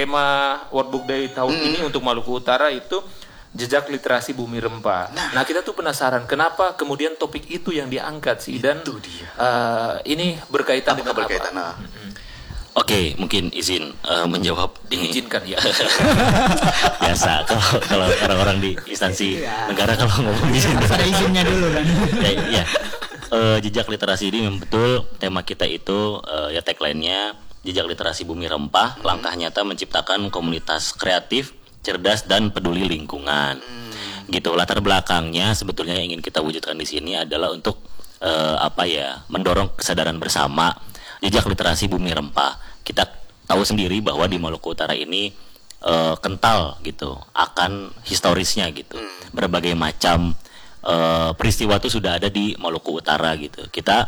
tema World Book Day tahun ini untuk Maluku Utara itu jejak literasi bumi rempah. Nah, kita tuh penasaran kenapa kemudian topik itu yang diangkat sih, dan ini berkaitan dengan berkaitan, apa? Oke, mungkin izin menjawab ini. Izinkan ya. Biasa kalau orang-orang di instansi negara kalau ngomong izin ada izinnya dulu kan. Ya. Jejak literasi ini memang betul tema kita itu ya tagline-nya jejak literasi bumi rempah, langkah nyata menciptakan komunitas kreatif, cerdas dan peduli lingkungan. Gitu. Latar belakangnya sebetulnya yang ingin kita wujudkan di sini adalah untuk mendorong kesadaran bersama jejak literasi bumi rempah. Kita tahu sendiri bahwa di Maluku Utara ini kental gitu akan historisnya gitu. Berbagai macam peristiwa itu sudah ada di Maluku Utara gitu. Kita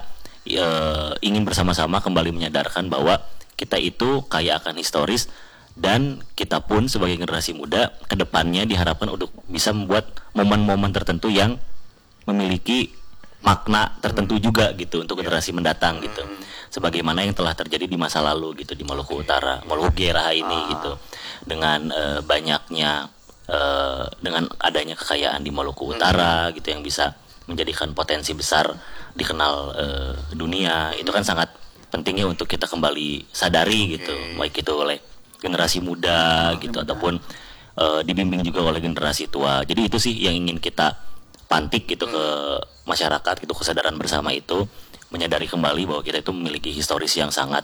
ingin bersama-sama kembali menyadarkan bahwa kita itu kaya akan historis, dan kita pun sebagai generasi muda kedepannya diharapkan untuk bisa membuat momen-momen tertentu yang memiliki makna tertentu juga gitu untuk generasi mendatang gitu, sebagaimana yang telah terjadi di masa lalu gitu di Maluku Utara, Maluku Geraha ini gitu, dengan banyaknya dengan adanya kekayaan di Maluku Utara gitu yang bisa menjadikan potensi besar dikenal dunia. Itu kan sangat pentingnya untuk kita kembali sadari gitu, baik itu oleh generasi muda gitu ataupun dibimbing juga oleh generasi tua. Jadi itu sih yang ingin kita pantik gitu ke masyarakat gitu, kesadaran bersama itu menyadari kembali bahwa kita itu memiliki historis yang sangat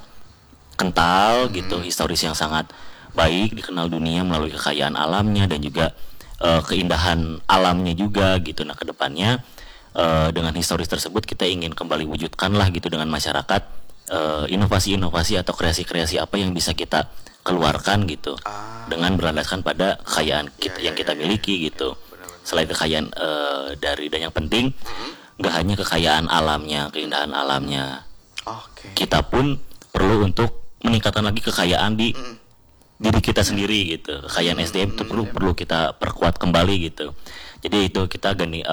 kental gitu, historis yang sangat baik dikenal dunia melalui kekayaan alamnya dan juga keindahan alamnya juga gitu. Nah, kedepannya dengan historis tersebut kita ingin kembali wujudkanlah gitu dengan masyarakat inovasi-inovasi atau kreasi-kreasi apa yang bisa kita keluarkan gitu dengan berlandaskan pada kekayaan yang kita miliki gitu. Selain kekayaan dan yang penting nggak hanya kekayaan alamnya, keindahan alamnya, kita pun perlu untuk meningkatkan lagi kekayaan di diri kita sendiri gitu. Kekayaan SDM itu perlu kita perkuat kembali gitu. Jadi itu kita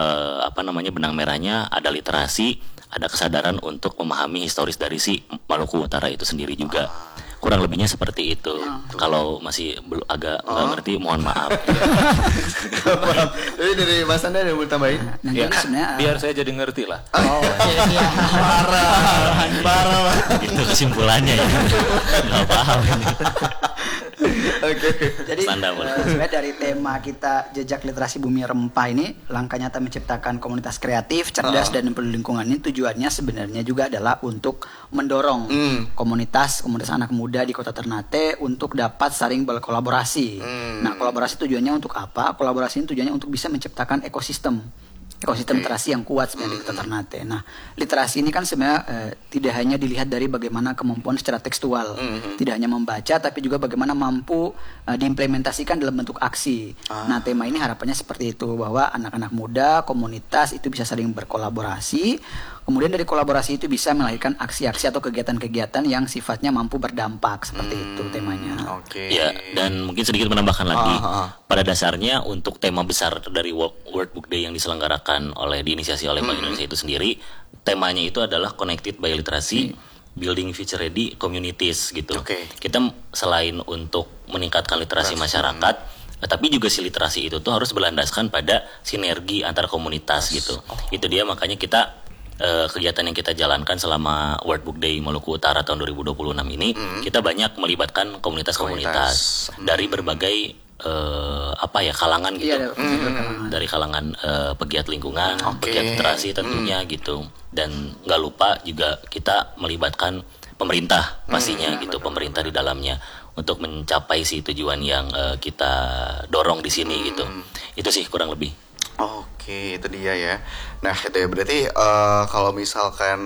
benang merahnya ada literasi, ada kesadaran untuk memahami historis dari si Maluku Utara itu sendiri juga. Kurang lebihnya seperti itu. Kalau masih agak nggak ngerti, mohon maaf. Jadi dari Mas Anda ada yang mau tambahin? Ya, biar saya jadi ngerti lah. Iya. Parah. Itu kesimpulannya ya. Nggak paham ini. Jadi sebenarnya dari tema kita jejak literasi bumi rempah ini, langkah nyata menciptakan komunitas kreatif, cerdas dan peduli lingkungan ini tujuannya sebenarnya juga adalah untuk mendorong komunitas anak muda di Kota Ternate untuk dapat saling berkolaborasi. Nah, kolaborasi tujuannya untuk apa? Kolaborasi ini tujuannya untuk bisa menciptakan ekosistem literasi yang kuat sebenarnya di Kota Ternate. Nah, literasi ini kan sebenarnya tidak hanya dilihat dari bagaimana kemampuan secara tekstual, tidak hanya membaca, tapi juga bagaimana mampu diimplementasikan dalam bentuk aksi. Nah, tema ini harapannya seperti itu, bahwa anak-anak muda, komunitas itu bisa saling berkolaborasi. Kemudian dari kolaborasi itu bisa melahirkan aksi-aksi atau kegiatan-kegiatan yang sifatnya mampu berdampak, seperti itu temanya. Ya, dan mungkin sedikit menambahkan lagi. Pada dasarnya untuk tema besar dari World Book Day yang diselenggarakan diinisiasi oleh Bank Indonesia itu sendiri, temanya itu adalah Connected by Literacy, Building Future Ready Communities gitu. Kita selain untuk meningkatkan literasi masyarakat, tapi juga si literasi itu tuh harus berlandaskan pada sinergi antar komunitas gitu. Itu dia makanya kita kegiatan yang kita jalankan selama World Book Day Maluku Utara tahun 2026 ini, kita banyak melibatkan komunitas-komunitas dari berbagai kalangan gitu. Dari kalangan pegiat lingkungan, pegiat literasi tentunya gitu. Dan nggak lupa juga kita melibatkan pemerintah pastinya gitu, pemerintah di dalamnya untuk mencapai si tujuan yang kita dorong di sini gitu. Itu sih kurang lebih. Oke, itu dia ya. Nah, itu ya berarti kalau misalkan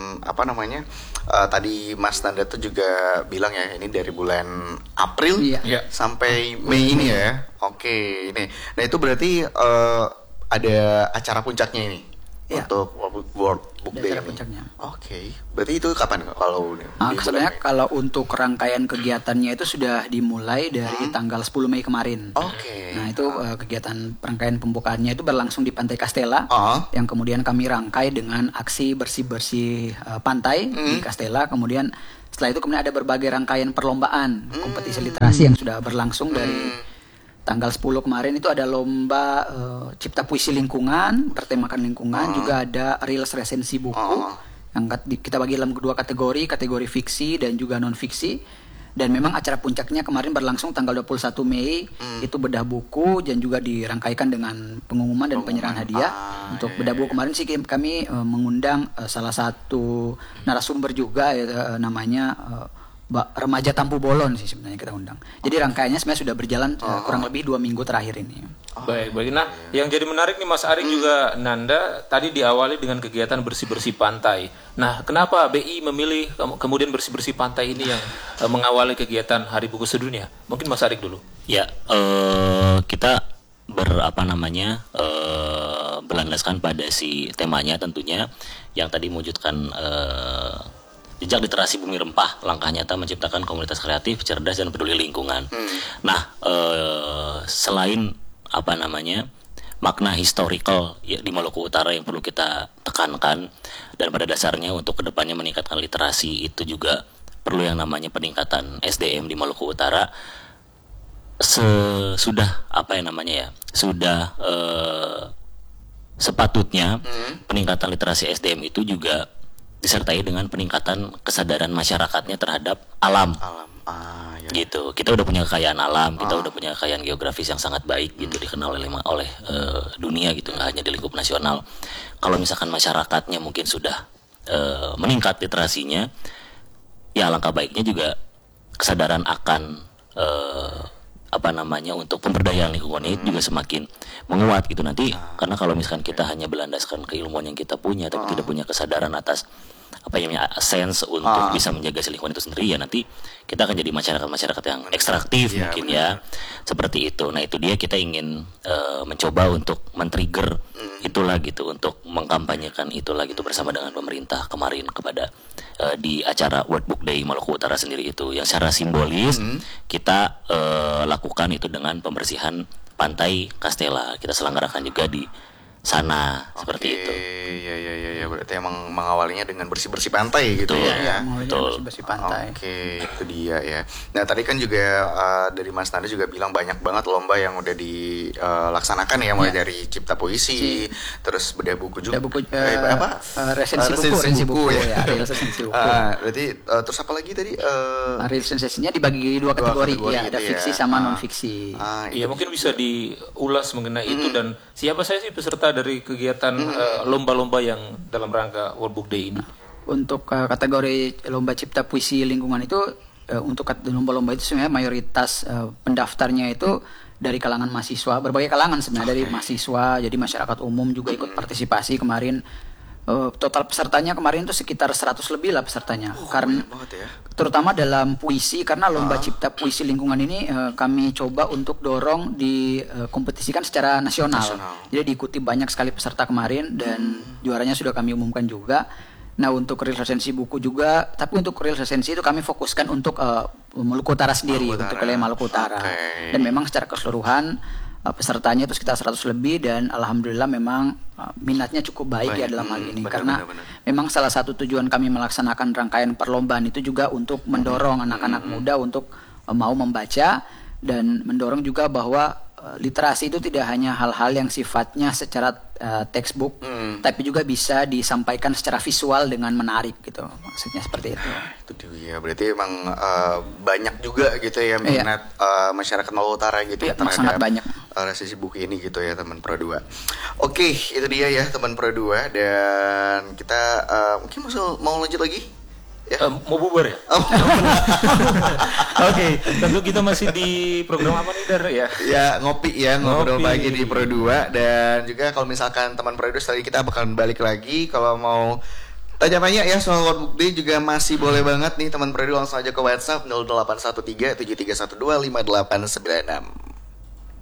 tadi Mas Nanda tuh juga bilang ya, ini dari bulan April sampai Mei ini ya. Oke, ini. Nah, itu berarti ada acara puncaknya ini untuk World Book Day ini. Oke, berarti itu kapan kalau sebenarnya kalau untuk rangkaian kegiatannya itu sudah dimulai dari tanggal 10 Mei kemarin. Nah, itu kegiatan rangkaian pembukaannya itu berlangsung di Pantai Castella, yang kemudian kami rangkai dengan aksi bersih-bersih pantai di Castella. Kemudian Setelah itu kemudian ada berbagai rangkaian perlombaan kompetisi literasi yang sudah berlangsung dari tanggal 10 kemarin. Itu ada lomba cipta puisi lingkungan, bertemakan lingkungan, juga ada reels resensi buku yang kita bagi dalam dua kategori fiksi dan juga non fiksi. Dan memang acara puncaknya kemarin berlangsung tanggal 21 Mei, itu bedah buku dan juga dirangkaikan dengan pengumuman dan penyerahan hadiah. Untuk bedah buku kemarin sih kami mengundang salah satu narasumber juga namanya Remaja Tampu Bolon sih sebenarnya kita undang. Jadi rangkaiannya sebenarnya sudah berjalan kurang lebih 2 minggu terakhir ini. Baik. Nah, yang jadi menarik nih Mas Arik juga Nanda tadi diawali dengan kegiatan bersih-bersih pantai. Nah, kenapa BI memilih kemudian bersih-bersih pantai ini yang mengawali kegiatan Hari Buku Sedunia? Mungkin Mas Arik dulu. Ya, kita berlandaskan pada si temanya tentunya yang tadi mewujudkan jejak literasi bumi rempah, langkah nyata menciptakan komunitas kreatif, cerdas dan peduli lingkungan. Nah, selain makna historical ya, di Maluku Utara yang perlu kita tekankan, dan pada dasarnya untuk kedepannya meningkatkan literasi itu juga perlu yang namanya peningkatan SDM di Maluku Utara. Sepatutnya peningkatan literasi SDM itu juga disertai dengan peningkatan kesadaran masyarakatnya terhadap alam. Gitu. Kita udah punya kekayaan alam, kita udah punya kekayaan geografis yang sangat baik gitu, dikenal oleh dunia gitu, nggak hanya di lingkup nasional. Kalau misalkan masyarakatnya mungkin sudah meningkat literasinya, ya alangkah baiknya juga kesadaran akan untuk pemberdayaan lingkungan ini juga semakin menguat gitu nanti. Karena kalau misalkan kita hanya berlandaskan keilmuan yang kita punya tapi tidak punya kesadaran atas sense untuk bisa menjaga lingkungan itu sendiri, ya nanti kita akan jadi masyarakat yang ekstraktif mungkin ya seperti itu. Nah itu dia, kita ingin mencoba untuk men-trigger itulah gitu, untuk mengkampanyekan itulah gitu bersama dengan pemerintah kemarin kepada di acara World Book Day Maluku Utara sendiri itu, yang secara simbolis kita lakukan itu dengan pembersihan pantai Castella. Kita selenggarakan juga di sana seperti itu. Ya berarti emang mengawalinya dengan bersih-bersih pantai gitu ya. Betul. Bersih pantai. Itu dia ya. Nah, tadi kan juga dari Mas Nanda juga bilang banyak banget lomba yang udah dilaksanakan ya, mulai dari cipta puisi, terus bedah buku juga. Resensi buku ya. Berarti terus apa lagi tadi? Resensinya dibagi 2 kategori ya, ada fiksi sama non fiksi. Iya, mungkin bisa diulas mengenai itu, dan siapa saya sih peserta dari kegiatan lomba-lomba yang dalam rangka World Book Day ini? Untuk kategori lomba cipta puisi lingkungan itu, untuk lomba-lomba itu sebenarnya mayoritas pendaftarnya itu dari kalangan mahasiswa, berbagai kalangan sebenarnya, dari mahasiswa, jadi masyarakat umum juga ikut partisipasi kemarin. Total pesertanya kemarin itu sekitar 100 lebih lah pesertanya. Karena ya, terutama dalam puisi, karena lomba cipta puisi lingkungan ini kami coba untuk dorong dikompetisikan secara nasional. Jadi diikuti banyak sekali peserta kemarin, dan juaranya sudah kami umumkan juga. Nah, untuk real resensi buku juga, tapi untuk real resensi itu kami fokuskan untuk Maluku Utara sendiri, untuk wilayah Maluku Utara. Dan memang secara keseluruhan pesertanya itu sekitar 100 lebih, dan alhamdulillah memang minatnya cukup baik ya dalam hal ini. Karena memang salah satu tujuan kami melaksanakan rangkaian perlombaan itu juga untuk mendorong anak-anak muda untuk mau membaca, dan mendorong juga bahwa literasi itu tidak hanya hal-hal yang sifatnya secara textbook, tapi juga bisa disampaikan secara visual dengan menarik gitu. Maksudnya seperti itu. Itu dia. Berarti emang banyak juga gitu ya minat masyarakat Maluku Utara gitu ya terhadap sangat banyak resensi buku ini gitu ya, teman Pro 2. Oke, itu dia ya teman Pro 2, dan kita mungkin mau lanjut lagi? Ya. Mau bubar ya? Oke, tentu kita masih di program apa nih, Dar ya? Ya, ngobrol pagi di Pro 2. Dan juga kalau misalkan teman Pro 2 tadi kita bakalan balik lagi, kalau mau tanya-tanya ya soal World Book Day juga masih boleh banget nih teman Pro 2, langsung aja ke WhatsApp 0813 7312 5896.